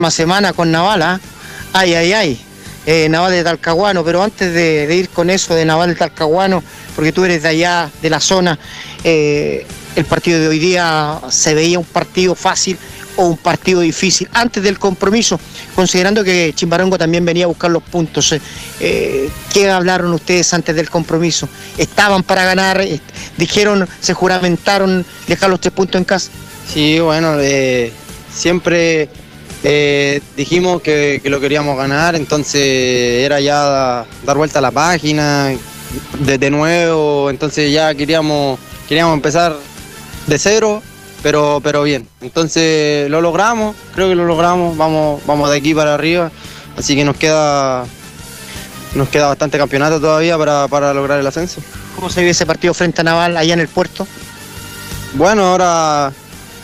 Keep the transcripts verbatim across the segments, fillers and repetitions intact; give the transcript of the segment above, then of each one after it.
semana con Naval, ¿ah? Ay, ay, ay. Eh, Naval de Talcahuano, pero antes de, de ir con eso de Naval de Talcahuano, porque tú eres de allá, de la zona, eh, el partido de hoy día se veía un partido fácil o un partido difícil antes del compromiso, considerando que Chimbarongo también venía a buscar los puntos. Eh, ¿Qué hablaron ustedes antes del compromiso? ¿Estaban para ganar? ¿Dijeron, se juramentaron dejar los tres puntos en casa? Sí, bueno, eh, siempre eh, dijimos que, que lo queríamos ganar, entonces era ya dar vuelta a la página de, de nuevo, entonces ya queríamos, queríamos empezar de cero, pero, pero bien. Entonces lo logramos, creo que lo logramos, vamos, vamos de aquí para arriba, así que nos queda, nos queda bastante campeonato todavía para, para lograr el ascenso. ¿Cómo se vive ese partido frente a Naval allá en el puerto? Bueno, ahora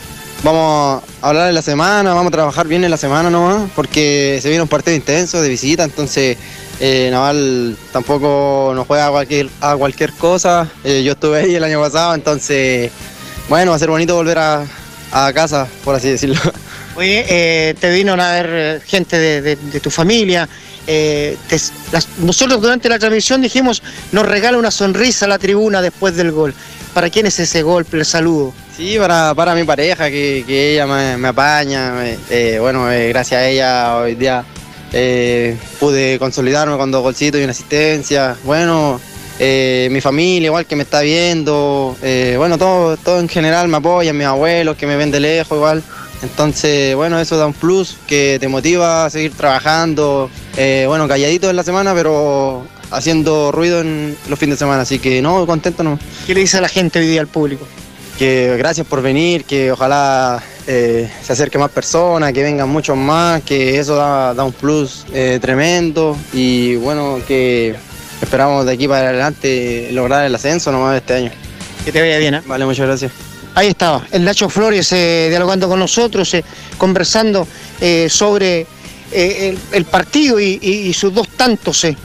vamos a hablar en la semana, vamos a trabajar bien en la semana nomás, porque se viene un partido intenso de visita, entonces eh, Naval tampoco nos juega a cualquier, a cualquier cosa. Eh, yo estuve ahí el año pasado, entonces bueno, va a ser bonito volver a, a casa, por así decirlo. Oye, eh, te vino a ver gente de, de, de tu familia. Eh, te, las, nosotros durante la transmisión dijimos, nos regala una sonrisa a la tribuna después del gol. ¿Para quién es ese golpe, el saludo? Sí, para, para mi pareja, que, que ella me, me apaña. Me, eh, bueno, eh, gracias a ella hoy día eh, pude consolidarme con dos golcitos y una asistencia. Bueno, eh, mi familia igual que me está viendo. Eh, bueno, todo, todo en general me apoyan, mis abuelos que me ven de lejos igual. Entonces, bueno, eso da un plus que te motiva a seguir trabajando. Eh, bueno, calladito en la semana, pero haciendo ruido en los fines de semana, así que no, contento no. ¿Qué le dice a la gente hoy día al público? Que gracias por venir, que ojalá eh, se acerque más personas, que vengan muchos más, que eso da, da un plus eh, tremendo y bueno, que esperamos de aquí para adelante lograr el ascenso nomás este año. Que te vaya bien, ¿eh? Vale, muchas gracias. Ahí estaba, el Nacho Flores eh, dialogando con nosotros, eh, conversando eh, sobre eh, el, el partido y, y, y sus dos tantos. Eh.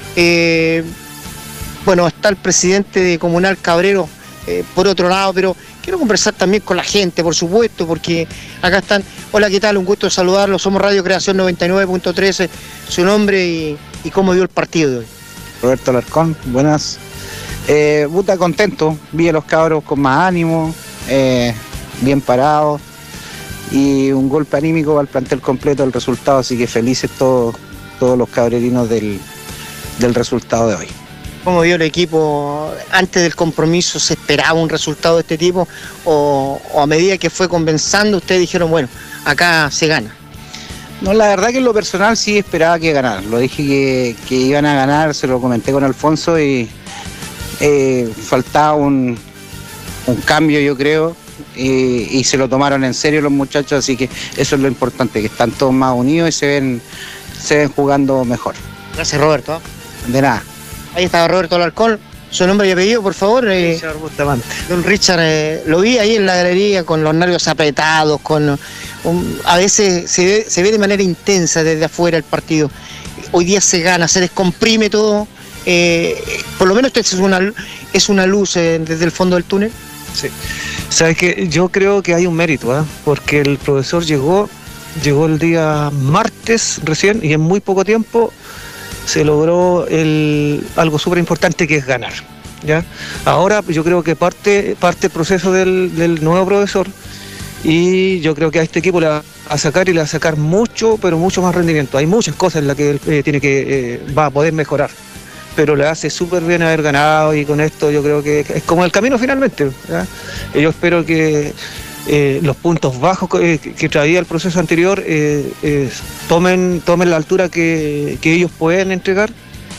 Eh, bueno, está el presidente de Comunal Cabrero eh, por otro lado, pero quiero conversar también con la gente, por supuesto, porque acá están. Hola, ¿qué tal? Un gusto saludarlos. Somos Radio Creación noventa y nueve punto trece. Su nombre y, y cómo dio el partido de hoy. Roberto Alarcón, buenas. Eh, puta, contento, vi a los cabros con más ánimo, eh, bien parados y un golpe anímico al plantel completo del resultado, así que felices todos, todos los cabrerinos del, del resultado de hoy. ¿Cómo vio el equipo? ¿Antes del compromiso se esperaba un resultado de este tipo o, o a medida que fue conversando ustedes dijeron, bueno, acá se gana? No, la verdad que en lo personal sí esperaba que ganara, lo dije que, que iban a ganar, se lo comenté con Alfonso y eh, faltaba un, un cambio, yo creo, y, y se lo tomaron en serio los muchachos, así que eso es lo importante, que están todos más unidos y se ven, se ven jugando mejor. Gracias, Roberto. De nada. Ahí estaba Roberto Alarcón, su nombre y apellido, por favor. Eh, Richard Bustamante. Don Richard, eh, lo vi ahí en la galería con los nervios apretados, con un, a veces se ve, se ve de manera intensa desde afuera el partido. Hoy día se gana, se descomprime todo. Eh, por lo menos esto es una, es una luz eh, desde el fondo del túnel. Sí. Sabes que yo creo que hay un mérito, ¿eh? Porque el profesor llegó, llegó el día martes recién y en muy poco tiempo se logró el, algo súper importante que es ganar, ¿ya? Ahora yo creo que parte, parte el proceso del, del nuevo profesor y yo creo que a este equipo le va a sacar y le va a sacar mucho, pero mucho más rendimiento. Hay muchas cosas en las que él eh, tiene que, eh, va a poder mejorar, pero le hace súper bien haber ganado y con esto yo creo que es como el camino finalmente, ¿ya? Y yo espero que eh, los puntos bajos que, que traía el proceso anterior eh, eh, tomen, tomen la altura que, que ellos pueden entregar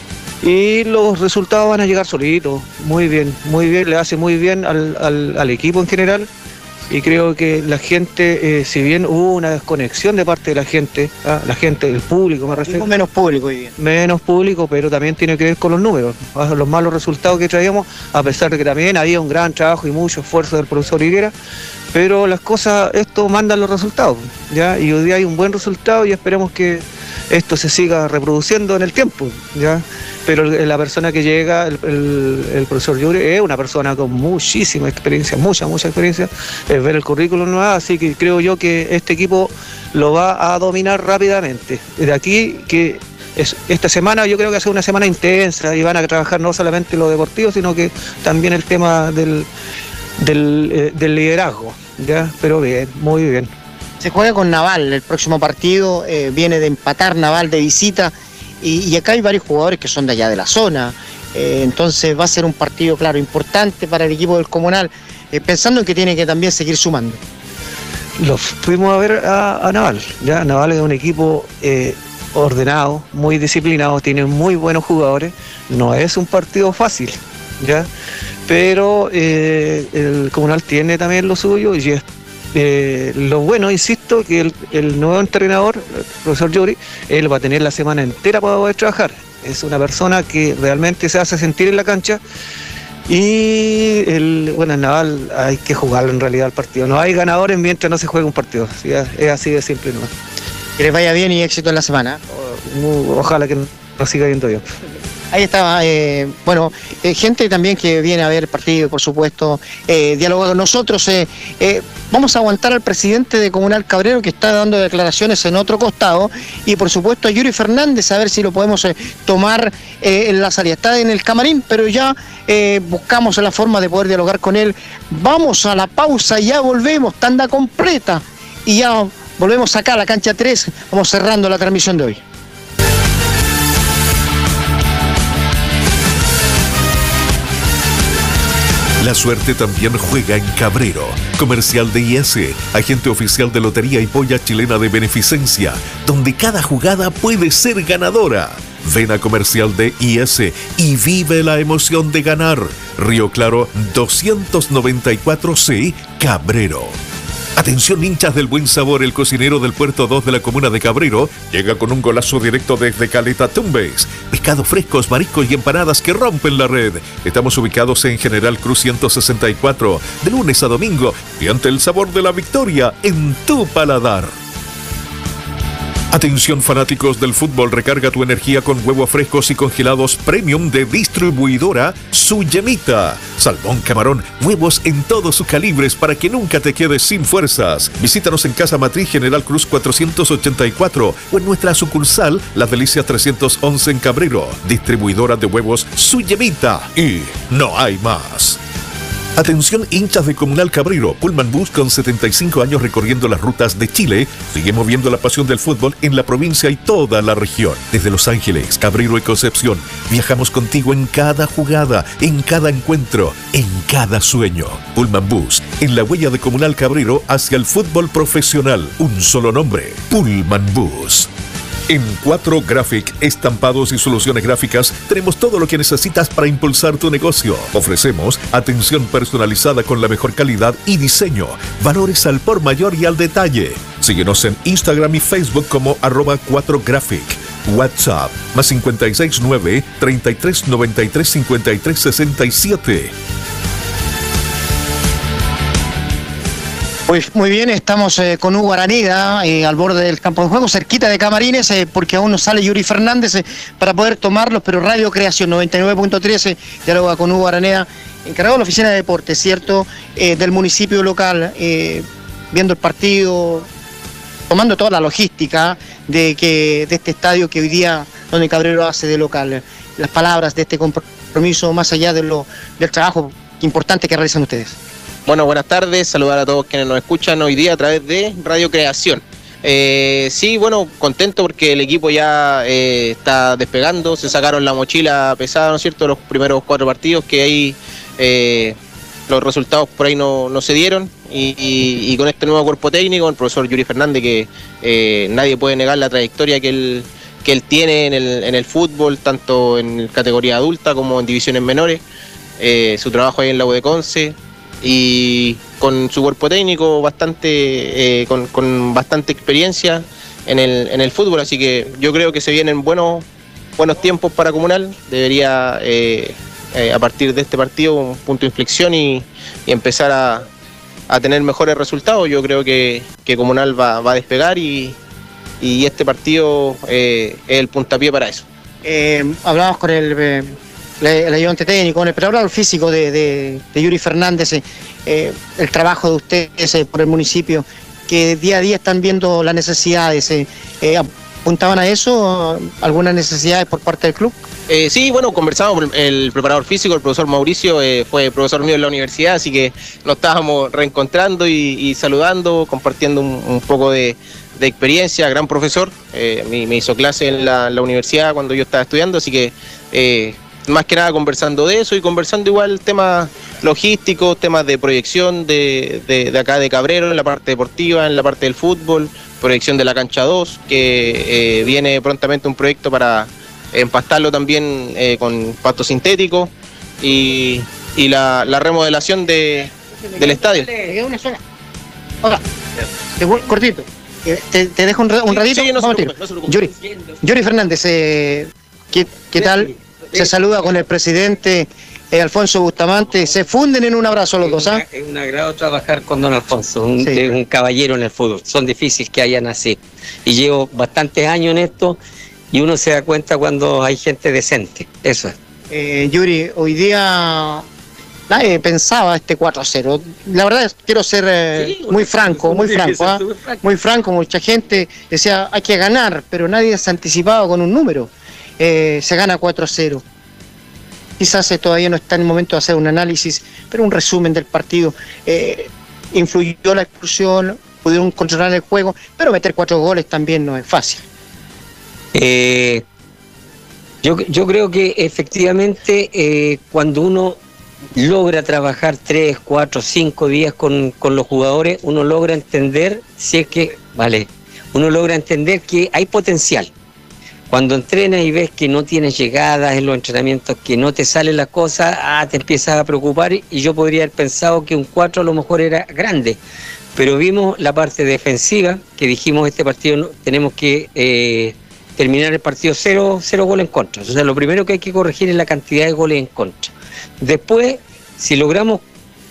y los resultados van a llegar solitos. Muy bien, muy bien, le hace muy bien al, al, al equipo en general. Y creo que la gente, eh, si bien hubo una desconexión de parte de la gente, ¿ah? la gente, el público me refiero. Menos público hoy día. Menos público, pero también tiene que ver con los números, ¿ah? Los malos resultados que traíamos, a pesar de que también había un gran trabajo y mucho esfuerzo del profesor Higuera, pero las cosas, esto mandan los resultados, ¿ya? Y hoy día hay un buen resultado y esperemos que esto se siga reproduciendo en el tiempo, ¿ya? pero la persona que llega, el, el, el profesor Yuri, es una persona con muchísima experiencia, mucha, mucha experiencia, es ver el currículum nuevo, así que creo yo que este equipo lo va a dominar rápidamente. De aquí que es, esta semana yo creo que va a ser una semana intensa y van a trabajar no solamente lo deportivo, sino que también el tema del, del, eh, del liderazgo, ¿ya? Pero bien, muy bien. Se juega con Naval el próximo partido, eh, viene de empatar Naval de visita y, y acá hay varios jugadores que son de allá de la zona, eh, entonces va a ser un partido, claro, importante para el equipo del Comunal, eh, pensando en que tiene que también seguir sumando. Los fuimos a ver a, a Naval, ¿ya? Naval es un equipo eh, ordenado, muy disciplinado, tiene muy buenos jugadores, no es un partido fácil, ¿ya? Pero eh, el Comunal tiene también lo suyo y es Eh, lo bueno, insisto, que el, el nuevo entrenador, el profesor Yuri, él va a tener la semana entera para poder trabajar. Es una persona que realmente se hace sentir en la cancha y el, bueno, en Naval hay que jugarlo en realidad el partido. No hay ganadores mientras no se juegue un partido. ¿Sí? Es así de simple, ¿no? Que les vaya bien y éxito en la semana. O, ojalá que nos siga yendo bien. Ahí estaba, eh, bueno, eh, gente también que viene a ver el partido, por supuesto, eh, dialoga con nosotros. Eh, eh, vamos a aguantar al presidente de Comunal Cabrero, que está dando declaraciones en otro costado, y por supuesto a Yuri Fernández, a ver si lo podemos eh, tomar eh, en la salida. Está en el camarín, pero ya eh, buscamos la forma de poder dialogar con él. Vamos a la pausa y ya volvemos, tanda completa, y ya volvemos acá a la cancha tres, vamos cerrando la transmisión de hoy. La suerte también juega en Cabrero. Comercial de I S, agente oficial de Lotería y Polla Chilena de Beneficencia, donde cada jugada puede ser ganadora. Ven a Comercial de I S y vive la emoción de ganar. Río Claro doscientos noventa y cuatro C, Cabrero. Atención hinchas del buen sabor, el cocinero del Puerto dos de la comuna de Cabrero llega con un golazo directo desde Caleta Tumbes. Pescados frescos, mariscos y empanadas que rompen la red. Estamos ubicados en General Cruz ciento sesenta y cuatro, de lunes a domingo, y ante el sabor de la victoria en tu paladar. Atención fanáticos del fútbol, recarga tu energía con huevos frescos y congelados premium de distribuidora Su Yemita. Salmón, camarón, huevos en todos sus calibres para que nunca te quedes sin fuerzas. Visítanos en Casa Matriz General Cruz cuatrocientos ochenta y cuatro o en nuestra sucursal Las Delicias trescientos once en Cabrero. Distribuidora de huevos Su Yemita. Y no hay más. Atención hinchas de Comunal Cabrero, Pullman Bus con setenta y cinco años recorriendo las rutas de Chile, sigue moviendo la pasión del fútbol en la provincia y toda la región. Desde Los Ángeles, Cabrero y Concepción, viajamos contigo en cada jugada, en cada encuentro, en cada sueño. Pullman Bus, en la huella de Comunal Cabrero hacia el fútbol profesional. Un solo nombre, Pullman Bus. En cuatro Graphic, estampados y soluciones gráficas, tenemos todo lo que necesitas para impulsar tu negocio. Ofrecemos atención personalizada con la mejor calidad y diseño, valores al por mayor y al detalle. Síguenos en Instagram y Facebook como arroba cuatro Graphic. WhatsApp, más cinco seis nueve, treinta y tres noventa y tres cincuenta y tres sesenta y siete. Pues muy bien, estamos eh, con Hugo Araneda eh, al borde del campo de juego, cerquita de Camarines, eh, porque aún no sale Yuri Fernández eh, para poder tomarlos, pero Radio Creación noventa y nueve punto tres dialoga con Hugo Araneda, encargado de la oficina de deportes, ¿cierto?, eh, del municipio local, eh, viendo el partido, tomando toda la logística de, que, de este estadio que hoy día, donde Cabrero hace de local. Las palabras de este compromiso, más allá de lo, del trabajo importante que realizan ustedes. Bueno, buenas tardes, saludar a todos quienes nos escuchan hoy día a través de Radio Creación. Eh, sí, bueno, contento porque el equipo ya eh, está despegando, se sacaron la mochila pesada, ¿no es cierto?, los primeros cuatro partidos que ahí eh, los resultados por ahí no, no se dieron y, y, y con este nuevo cuerpo técnico, el profesor Yuri Fernández, que eh, nadie puede negar la trayectoria que él, que él tiene en el, en el fútbol, tanto en categoría adulta como en divisiones menores, eh, su trabajo ahí en la U de Conce, y con su cuerpo técnico bastante eh, con, con bastante experiencia en el, en el fútbol, así que yo creo que se vienen buenos buenos tiempos para Comunal. Debería eh, eh, a partir de este partido un punto de inflexión y, y empezar a, a tener mejores resultados. Yo creo que, que Comunal va, va a despegar y, y este partido eh, es el puntapié para eso. Eh, hablábamos con el, eh, el ayudante técnico, con el preparador físico de, de, de Yuri Fernández, eh, el trabajo de ustedes eh, por el municipio, que día a día están viendo las necesidades. Eh, eh, ¿Apuntaban a eso? ¿Algunas necesidades por parte del club? Eh, sí, bueno, conversamos con el preparador físico, el profesor Mauricio, eh, fue profesor mío en la universidad, así que nos estábamos reencontrando y, y saludando, compartiendo un, un poco de, de experiencia. Gran profesor, eh, me, me hizo clase en la, la universidad cuando yo estaba estudiando, así que eh, más que nada conversando de eso y conversando igual temas logísticos, temas de proyección de, de, de acá de Cabrero, en la parte deportiva, en la parte del fútbol, proyección de la cancha dos, que eh, viene prontamente un proyecto para empastarlo también eh, con pasto sintético y, y la, la remodelación de, del estadio. Me queda una sola. Hola, te voy- cortito. Eh, Te, te dejo un, ra- un Sí, ratito. sí, no se Vamos, preocupe, tiro. no se preocupe. Yuri, Yuri Fernández, eh, ¿qué, qué tal? Se saluda con el presidente eh, Alfonso Bustamante. Se funden en un abrazo los dos, ¿ah? Es un agrado trabajar con don Alfonso, un, Sí. es un caballero en el fútbol. Son difíciles que hayan así. Y llevo bastantes años en esto y uno se da cuenta cuando hay gente decente. Eso es. Eh, Yuri, hoy día nadie pensaba este cuatro a cero. La verdad es que quiero ser eh, Sí, muy franco, muy tiene que franco, ser ¿ah? súper franco. Muy franco. Mucha gente decía hay que ganar, pero nadie se anticipaba con un número. Eh, se gana cuatro a cero. Quizás eh, todavía no está en el momento de hacer un análisis, pero un resumen del partido. Eh, influyó la expulsión, pudieron controlar el juego, pero meter cuatro goles también no es fácil. Eh, yo, yo creo que efectivamente eh, cuando uno logra trabajar tres, cuatro, cinco días con, con los jugadores, uno logra entender si es que, vale, uno logra entender que hay potencial. Cuando entrenas y ves que no tienes llegadas en los entrenamientos, que no te salen las cosas, ah, te empiezas a preocupar y yo podría haber pensado que un cuatro a lo mejor era grande. Pero vimos la parte defensiva, que dijimos este partido no- tenemos que eh, terminar el partido cero, cero goles en contra. O sea, lo primero que hay que corregir es la cantidad de goles en contra. Después, si logramos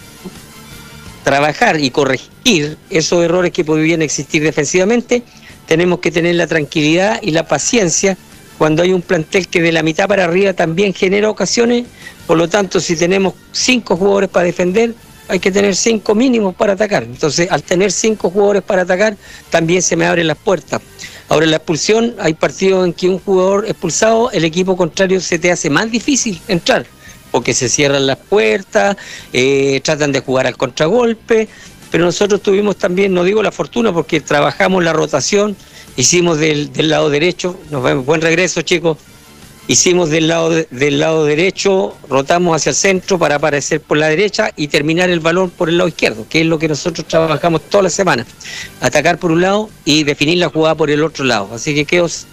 trabajar y corregir esos errores que podrían existir defensivamente, tenemos que tener la tranquilidad y la paciencia cuando hay un plantel que de la mitad para arriba también genera ocasiones. Por lo tanto, si tenemos cinco jugadores para defender, hay que tener cinco mínimos para atacar. Entonces, al tener cinco jugadores para atacar, también se me abren las puertas. Ahora, en la expulsión, hay partidos en que un jugador expulsado, el equipo contrario se te hace más difícil entrar, porque se cierran las puertas, eh, tratan de jugar al contragolpe, pero nosotros tuvimos también, no digo la fortuna, porque trabajamos la rotación, hicimos del, del lado derecho, nos vemos, buen regreso chicos, hicimos del lado, de- del lado derecho, rotamos hacia el centro para aparecer por la derecha y terminar el balón por el lado izquierdo, que es lo que nosotros trabajamos toda la semana, atacar por un lado y definir la jugada por el otro lado, así que quedo, es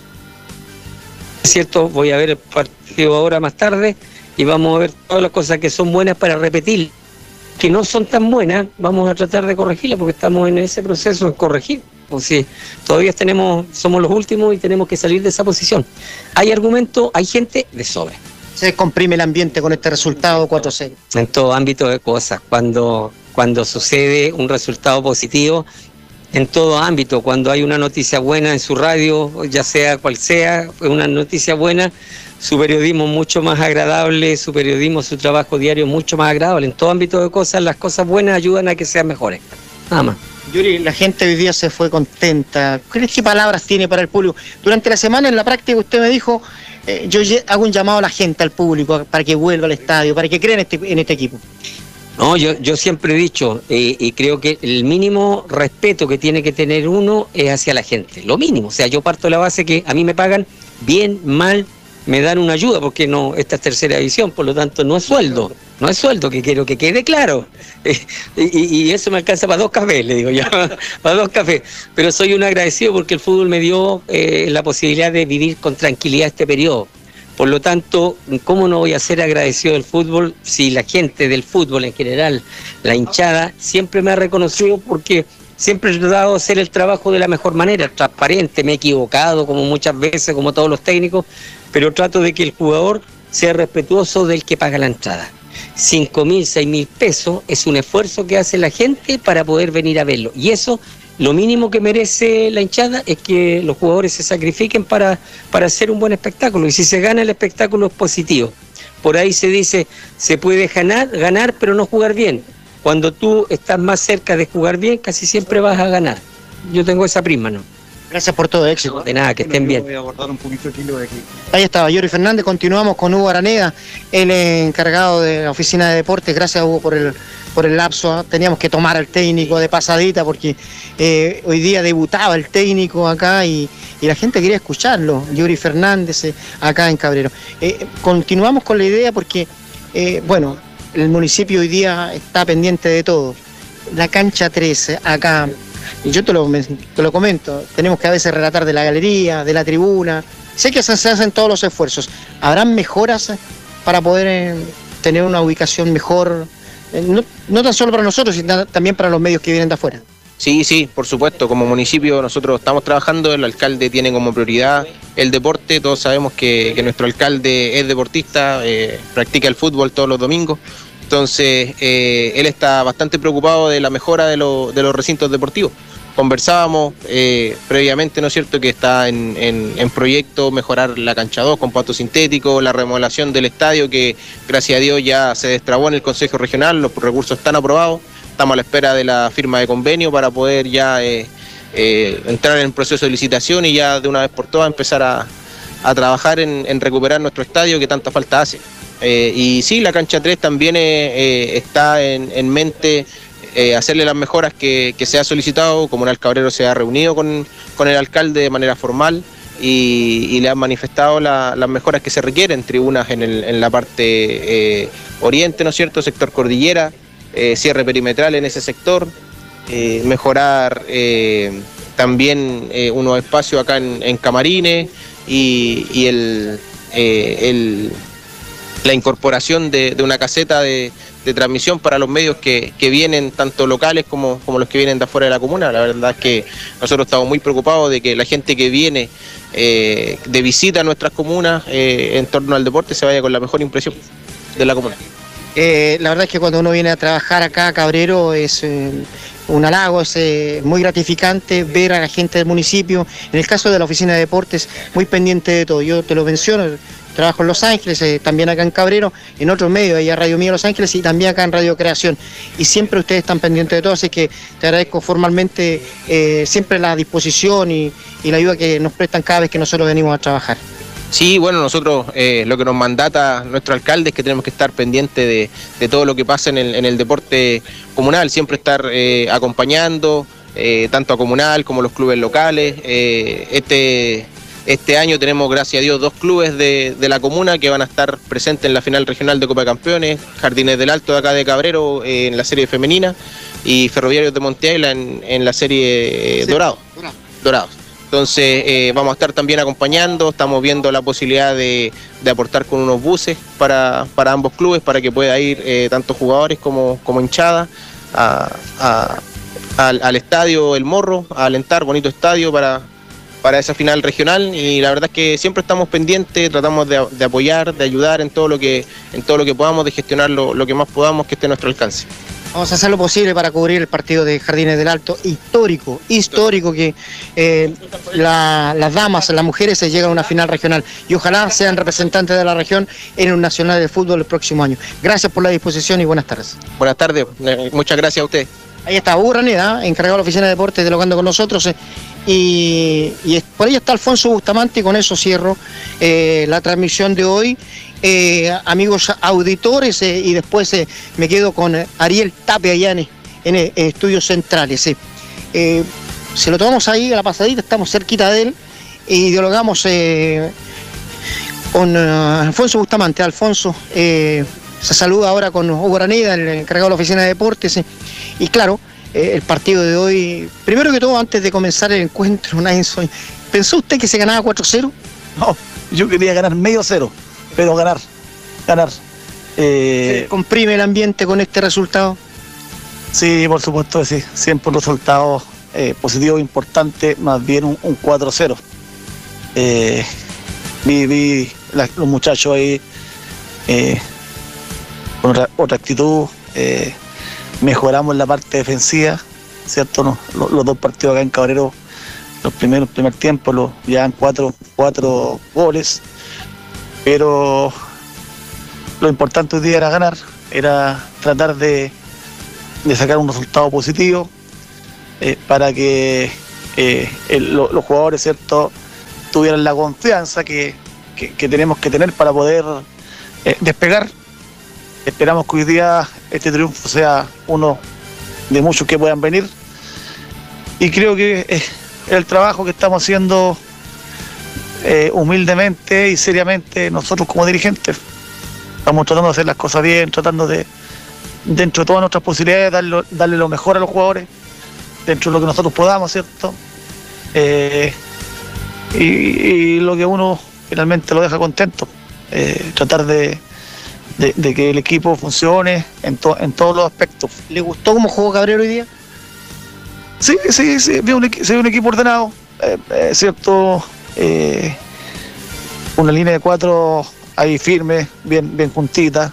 cierto, voy a ver el partido ahora más tarde y vamos a ver todas las cosas que son buenas para repetir, que no son tan buenas, vamos a tratar de corregirlas porque estamos en ese proceso de corregir. O sea, todavía tenemos, somos los últimos y tenemos que salir de esa posición. Hay argumentos, hay gente de sobra. Se comprime el ambiente con este resultado cuatro a cero. En todo ámbito de cosas, cuando, cuando sucede un resultado positivo, en todo ámbito, cuando hay una noticia buena en su radio, ya sea cual sea, una noticia buena, su periodismo es mucho más agradable, su periodismo, su trabajo diario es mucho más agradable. En todo ámbito de cosas, las cosas buenas ayudan a que sean mejores. Nada más. Yuri, la gente hoy día se fue contenta. ¿Qué, qué palabras tiene para el público? Durante la semana, en la práctica, usted me dijo, eh, yo lle- hago un llamado a la gente, al público, para que vuelva al estadio, para que crea en este, en este equipo. No, yo, yo siempre he dicho, eh, y creo que el mínimo respeto que tiene que tener uno es hacia la gente, lo mínimo. O sea, yo parto de la base que a mí me pagan bien, mal, me dan una ayuda, porque no, esta es tercera división, por lo tanto no es sueldo, no es sueldo, que quiero que quede claro. Eh, y, y eso me alcanza para dos cafés, le digo yo, para dos cafés. Pero soy un agradecido porque el fútbol me dio eh, la posibilidad de vivir con tranquilidad este periodo. Por lo tanto, ¿cómo no voy a ser agradecido del fútbol si la gente del fútbol en general, la hinchada, siempre me ha reconocido porque siempre he tratado de hacer el trabajo de la mejor manera, transparente, me he equivocado como muchas veces, como todos los técnicos, pero trato de que el jugador sea respetuoso del que paga la entrada. Cinco mil, seis mil pesos es un esfuerzo que hace la gente para poder venir a verlo y eso Lo mínimo que merece la hinchada es que los jugadores se sacrifiquen para, para hacer un buen espectáculo, y si se gana el espectáculo es positivo. Por ahí se dice, se puede ganar, ganar pero no jugar bien. Cuando tú estás más cerca de jugar bien, casi siempre vas a ganar. Yo tengo esa prisma, ¿no? Gracias por todo, éxito. De nada, que estén bien. Ahí estaba Yuri Fernández. Continuamos con Hugo Araneda, el encargado de la oficina de deportes. Gracias, Hugo, por el, por el lapso. Teníamos que tomar al técnico de pasadita porque eh, hoy día debutaba el técnico acá y, y la gente quería escucharlo. Yuri Fernández eh, acá en Cabrero. Eh, continuamos con la idea porque, eh, bueno, el municipio hoy día está pendiente de todo. La cancha trece acá. Y yo te lo, te lo comento, tenemos que a veces relatar de la galería, de la tribuna. Sé que se, se hacen todos los esfuerzos. ¿Habrán mejoras para poder eh, tener una ubicación mejor? Eh, no, no tan solo para nosotros, sino también para los medios que vienen de afuera. Sí, sí, por supuesto. Como municipio nosotros estamos trabajando, el alcalde tiene como prioridad el deporte. Todos sabemos que, que nuestro alcalde es deportista, eh, practica el fútbol todos los domingos. Entonces, eh, él está bastante preocupado de la mejora de, lo, de los recintos deportivos. Conversábamos eh, previamente, ¿no es cierto?, que está en, en, en proyecto mejorar la cancha dos con pasto sintético, la remodelación del estadio que, gracias a Dios, ya se destrabó en el Consejo Regional, los recursos están aprobados, estamos a la espera de la firma de convenio para poder ya eh, eh, entrar en el proceso de licitación y ya de una vez por todas empezar a, a trabajar en, en recuperar nuestro estadio que tanta falta hace. Eh, y sí, la cancha tres también eh, está en, en mente eh, hacerle las mejoras que, que se ha solicitado. Comunal Cabrero se ha reunido con, con el alcalde de manera formal y, y le han manifestado la, las mejoras que se requieren, tribunas en, el, en la parte eh, oriente, ¿no es cierto?, sector cordillera, eh, cierre perimetral en ese sector, eh, mejorar eh, también eh, unos espacios acá en, en camarines y, y el... Eh, el la incorporación de, de una caseta de, de transmisión para los medios que, que vienen, tanto locales como, como los que vienen de afuera de la comuna. La verdad es que nosotros estamos muy preocupados de que la gente que viene eh, de visita a nuestras comunas eh, en torno al deporte se vaya con la mejor impresión de la comuna. Eh, la verdad es que cuando uno viene a trabajar acá a Cabrero es eh, un halago, es eh, muy gratificante ver a la gente del municipio. En el caso de la oficina de deportes, muy pendiente de todo. Yo te lo menciono. Trabajo en Los Ángeles, eh, también acá en Cabrero, en otros medios, allá Radio Mía Los Ángeles y también acá en Radio Creación. Y siempre ustedes están pendientes de todo, así que te agradezco formalmente eh, siempre la disposición y, y la ayuda que nos prestan cada vez que nosotros venimos a trabajar. Sí, bueno, nosotros eh, lo que nos mandata nuestro alcalde es que tenemos que estar pendientes de, de todo lo que pasa en el, en el deporte comunal, siempre estar eh, acompañando eh, tanto a Comunal como a los clubes locales. Eh, este... Este año tenemos, gracias a Dios, dos clubes de, de la comuna que van a estar presentes en la final regional de Copa de Campeones, Jardines del Alto de acá de Cabrero eh, en la serie femenina y Ferroviarios de Monte Águila en, en la serie eh, sí. Dorado. Dorado. Dorados. Entonces eh, vamos a estar también acompañando, estamos viendo la posibilidad de, de aportar con unos buses para, para ambos clubes para que pueda ir eh, tanto jugadores como, como hinchada a, a, al, al estadio El Morro, a alentar, bonito estadio para... para esa final regional y la verdad es que siempre estamos pendientes, tratamos de, de apoyar, de ayudar en todo lo que en todo lo que podamos, de gestionar lo, lo que más podamos que esté a nuestro alcance. Vamos a hacer lo posible para cubrir el partido de Jardines del Alto, histórico, histórico que eh, la, las damas, las mujeres se llegan a una final regional y ojalá sean representantes de la región en un nacional de fútbol el próximo año. Gracias por la disposición y buenas tardes. Buenas tardes, muchas gracias a usted. Ahí está Hugo Araneda, encargado de la oficina de deportes, dialogando con nosotros. Eh, y, y por ahí está Alfonso Bustamante y con eso cierro eh, la transmisión de hoy. Eh, amigos auditores, eh, y después eh, me quedo con Ariel Tapia allá en, en, en Estudios Centrales. Eh. Eh, se lo tomamos ahí a la pasadita, estamos cerquita de él y dialogamos eh, con uh, Alfonso Bustamante. Alfonso eh, se saluda ahora con Hugo Araneda, el encargado de la oficina de deportes. Eh, y claro, eh, el partido de hoy, primero que todo, antes de comenzar el encuentro, Nainson, ¿pensó usted que se ganaba cuatro cero? No, yo quería ganar medio cero. Pero ganar, ganar. Eh, ¿Se comprime el ambiente con este resultado? Sí, por supuesto que sí. Siempre un resultado eh, positivo, importante, más bien un, un cuatro cero. Eh, vi vi la, los muchachos ahí eh, con otra, otra actitud. Eh, mejoramos la parte defensiva. ¿cierto? No, los, los dos partidos acá en Cabrero, los primeros primer tiempo, los llevan cuatro, cuatro goles, pero lo importante hoy día era ganar, era tratar de, de sacar un resultado positivo eh, para que eh, el, lo, los jugadores, ¿cierto?, tuvieran la confianza que, que, que tenemos que tener para poder eh, despegar. Esperamos que hoy día este triunfo sea uno de muchos que puedan venir, y creo que eh, el trabajo que estamos haciendo eh, humildemente y seriamente nosotros como dirigentes, estamos tratando de hacer las cosas bien, tratando de, dentro de todas nuestras posibilidades, darle, darle lo mejor a los jugadores, dentro de lo que nosotros podamos, ¿cierto? Eh, y, y lo que uno finalmente lo deja contento, eh, tratar de, de, de que el equipo funcione en, to, en todos los aspectos. ¿Le gustó cómo jugó Cabrero hoy día? Sí, sí, sí, vi un, se ve un equipo ordenado, eh, eh, ¿cierto? Eh, una línea de cuatro ahí firme, bien, bien juntita,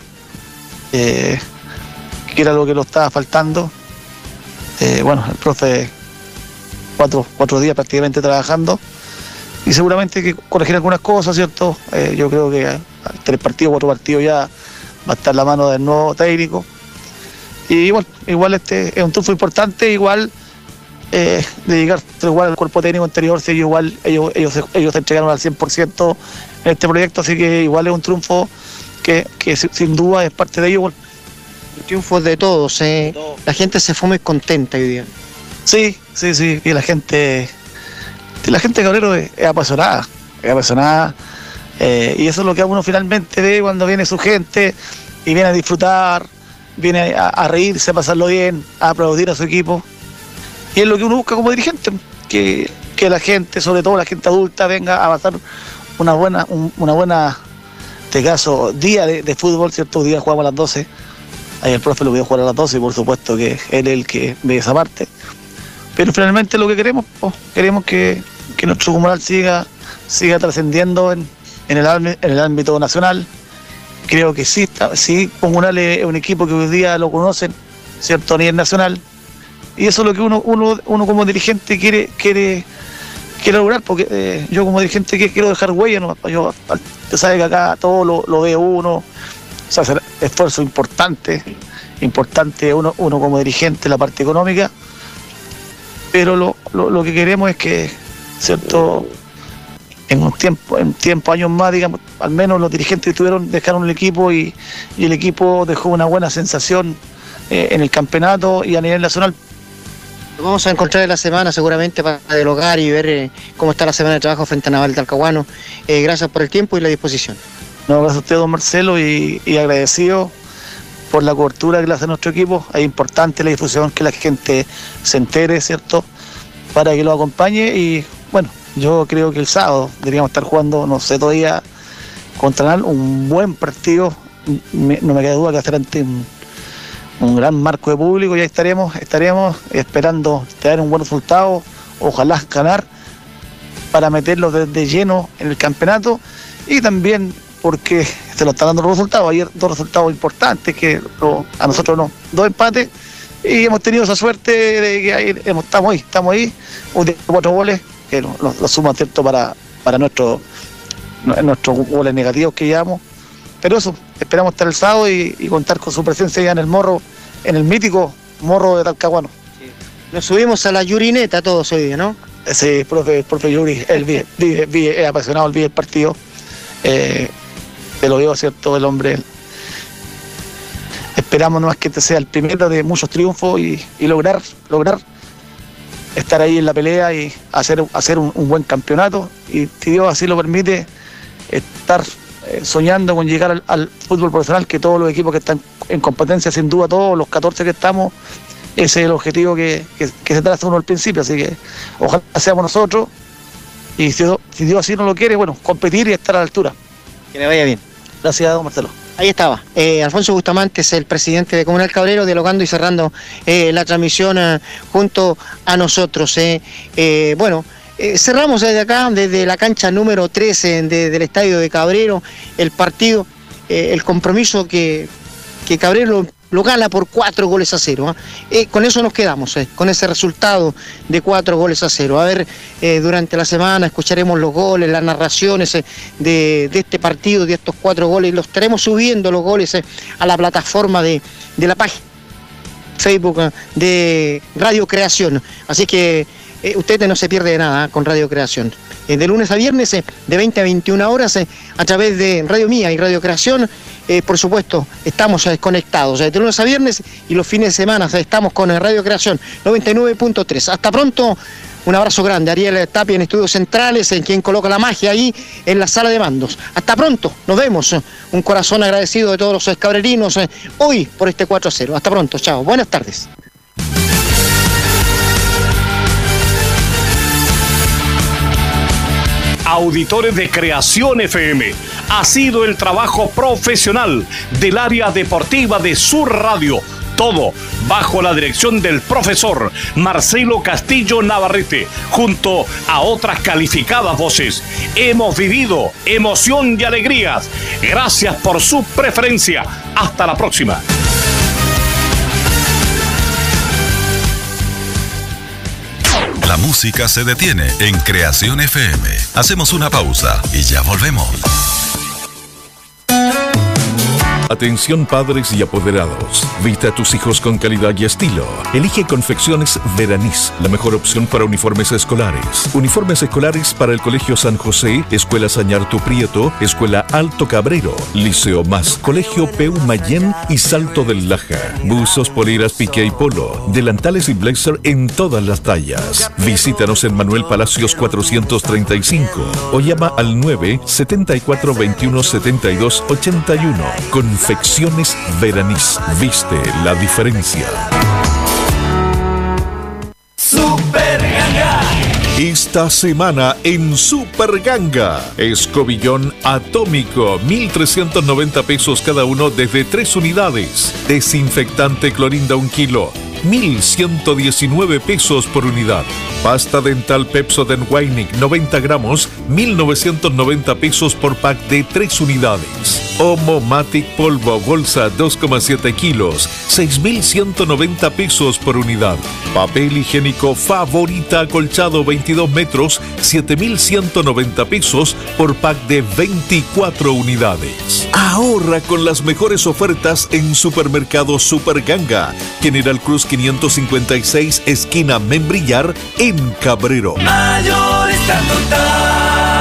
eh, que era lo que lo estaba faltando. Eh, bueno, el profe cuatro, cuatro días prácticamente trabajando, y seguramente que corregir algunas cosas, ¿cierto? Eh, yo creo que tres partidos, cuatro partidos ya va a estar la mano del nuevo técnico. Y igual, igual este es un triunfo importante, igual eh, dedicar igual al cuerpo técnico anterior, sí, igual ellos, ellos, ellos se entregaron al cien por ciento en este proyecto, así que igual es un triunfo que, que sin duda es parte de ellos. Igual. El triunfo es de todos, eh. de todos. La gente se fue muy contenta hoy día. Sí, sí, sí, y la gente, la gente de Cabrero es, es apasionada, es apasionada, eh, y eso es lo que uno finalmente ve cuando viene su gente y viene a disfrutar, viene a, a reírse, a pasarlo bien, a aplaudir a su equipo. Y es lo que uno busca como dirigente, que, que la gente, sobre todo la gente adulta, venga a pasar una buena, un, una buena, en este caso, día de, de fútbol, ¿cierto? Hoy día jugamos a las doce, ahí el profe lo vio jugar a las doce y por supuesto que él es el que ve esa parte. Pero finalmente lo que queremos, pues, queremos que, que nuestro comunal siga, siga trascendiendo en, en, el, en el ámbito nacional. Creo que sí, está, sí, Comunal es un equipo que hoy día lo conocen, ¿cierto?, a nivel nacional. Y eso es lo que uno, uno, uno como dirigente quiere, quiere, quiere lograr, porque eh, yo como dirigente quiero dejar huella, ¿no? Yo, usted sabe que acá todo lo, lo ve uno, o sea, hacer esfuerzo importante, importante uno, uno como dirigente, la parte económica, pero lo, lo, lo que queremos es que, ¿cierto?, en un tiempo, en tiempo, años más, digamos, al menos los dirigentes que estuvieron dejaron el equipo y, y el equipo dejó una buena sensación eh, en el campeonato y a nivel nacional. Nos vamos a encontrar en la semana seguramente para dialogar y ver eh, cómo está la semana de trabajo frente a Naval de Talcahuano. Eh, gracias por el tiempo y la disposición. No, gracias a usted, don Marcelo, y, y agradecido por la cobertura que le hace nuestro equipo. Es importante la difusión, que la gente se entere, ¿cierto?, para que lo acompañe. Y bueno, yo creo que el sábado deberíamos estar jugando, no sé todavía, contra Naval, un buen partido. Me, no me queda duda que hacer ante un, un gran marco de público. Ya estaremos, estaremos esperando tener un buen resultado, ojalá ganar, para meterlo de, de lleno en el campeonato, y también porque se lo están dando los resultados. Ayer dos resultados importantes, que lo, a nosotros no, dos empates, y hemos tenido esa suerte de que ahí, hemos, estamos ahí, estamos ahí, un día cuatro goles, que lo, lo, lo suman, ¿cierto?, para, para nuestro, nuestros goles negativos que llevamos. Pero eso, esperamos estar el sábado y, y contar con su presencia ya en el morro, en el mítico morro de Talcahuano. Sí. Nos subimos a la Yurineta todos hoy día, ¿no? Sí, profe, el profe Yuri, él vive, vive, vive, es apasionado, él vive el partido. Eh, te lo digo, ¿cierto?, el hombre. Esperamos nomás que este sea el primero de muchos triunfos y, y lograr, lograr estar ahí en la pelea y hacer, hacer un, un buen campeonato. Y si Dios así lo permite, estar eh, soñando con llegar al, al fútbol profesional, que todos los equipos que están en competencia, sin duda todos los catorce que estamos, ese es el objetivo que, que, que se traza uno al principio. Así que ojalá seamos nosotros, y si, si Dios así no lo quiere, bueno, competir y estar a la altura. Que le vaya bien. Gracias, don Marcelo. Ahí estaba, eh, Alfonso Bustamante, es el presidente de Comunal Cabrero, dialogando y cerrando eh, la transmisión eh, junto a nosotros. Eh. Eh, bueno, eh, cerramos desde acá, desde la cancha número trece de, del estadio de Cabrero, el partido, eh, el compromiso que, que Cabrero lo gana por cuatro goles a cero. ¿eh? Eh, con eso nos quedamos, eh, con ese resultado de cuatro goles a cero. A ver, eh, durante la semana escucharemos los goles, las narraciones eh, de, de este partido, de estos cuatro goles, y los estaremos subiendo los goles eh, a la plataforma de, de la página Facebook eh, de Radio Creación. Así que eh, usted no se pierde de nada eh, con Radio Creación. Eh, de lunes a viernes, eh, de veinte a veintiuna horas, eh, a través de Radio Mía y Radio Creación. Eh, por supuesto, estamos eh, conectados eh, de lunes a viernes, y los fines de semana eh, estamos con eh, Radio Creación noventa y nueve punto tres. Hasta pronto, un abrazo grande. Ariel Tapia en Estudios Centrales, en quien coloca la magia ahí en la sala de mandos. Hasta pronto, nos vemos. Un corazón agradecido de todos los escabrerinos eh, hoy por este cuatro a cero. Hasta pronto, chao, buenas tardes. Auditores de Creación F M, ha sido el trabajo profesional del área deportiva de Sur Radio. Todo bajo la dirección del profesor Marcelo Castillo Navarrete, junto a otras calificadas voces. Hemos vivido emoción y alegrías. Gracias por su preferencia. Hasta la próxima. La música se detiene en Creación F M. Hacemos una pausa y ya volvemos. Atención padres y apoderados. Viste a tus hijos con calidad y estilo. Elige Confecciones Veraniz, la mejor opción para uniformes escolares. Uniformes escolares para el Colegio San José, Escuela Sañarto Prieto, Escuela Alto Cabrero, Liceo Más, Colegio Peu Mayén y Salto del Laja. Buzos, poleras, piqué y polo, delantales y blazer en todas las tallas. Visítanos en Manuel Palacios cuatrocientos treinta y cinco o llama al nueve setenta y cuatro veintiuno setenta y dos ochenta y uno. Confecciones Veraniz. Viste la diferencia. Super Ganga. Esta semana en Super Ganga, escobillón atómico, mil trescientos noventa pesos cada uno desde tres unidades. Desinfectante Clorinda un kilo, mil ciento diecinueve pesos por unidad. Pasta dental Pepsodent Whitening noventa gramos, mil novecientos noventa pesos por pack de tres unidades. Omo Matic polvo bolsa dos coma siete kilos, seis mil ciento noventa pesos por unidad. Papel higiénico Favorita acolchado veintidós metros, siete mil ciento noventa pesos por pack de veinticuatro unidades. Ahorra con las mejores ofertas en Supermercado Super Ganga, General Cruz quinientos cincuenta y seis, esquina Membrillar, en Cabrero. Mayorista Total.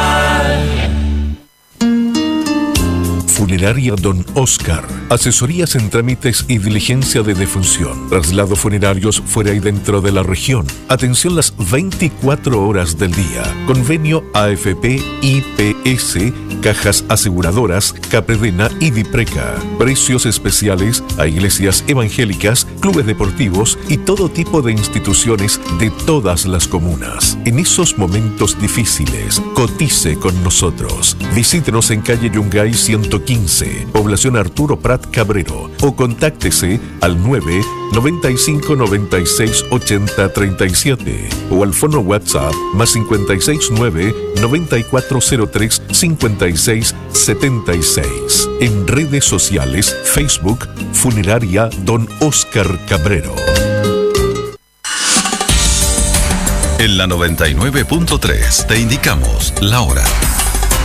Funeraria Don Oscar. Asesorías en trámites y diligencia de defunción. Traslados funerarios fuera y dentro de la región. Atención las veinticuatro horas del día. Convenio A F P, I P S, Cajas Aseguradoras, Capredena y Dipreca. Precios especiales a iglesias evangélicas, clubes deportivos y todo tipo de instituciones de todas las comunas. En esos momentos difíciles, cotice con nosotros. Visítenos en calle Yungay ciento quince, población Arturo Prat Cabrero, o contáctese al nueve noventa y cinco noventa y seis ochenta treinta y siete o al fono WhatsApp más cincuenta y seis nueve noventa y cuatro cero tres cincuenta y seis setenta y seis. En redes sociales, Facebook, Funeraria Don Oscar Cabrero. En la noventa y nueve punto tres te indicamos la hora.